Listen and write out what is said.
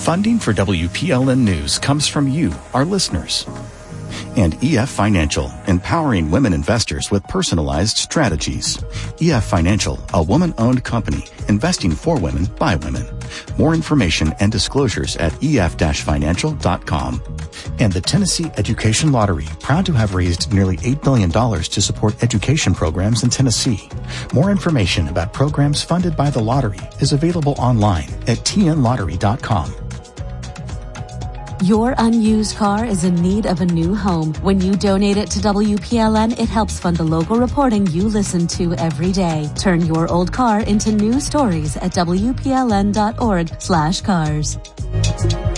Funding for WPLN News comes from you, our listeners. And EF Financial, empowering women investors with personalized strategies. EF Financial, a woman-owned company, investing for women by women. More information and disclosures at ef-financial.com. And the Tennessee Education Lottery, proud to have raised nearly $8 billion to support education programs in Tennessee. More information about programs funded by the lottery is available online at tnlottery.com. Your unused car is in need of a new home. When you donate it to WPLN, it helps fund the local reporting you listen to every day. Turn your old car into new stories at WPLN.org/cars.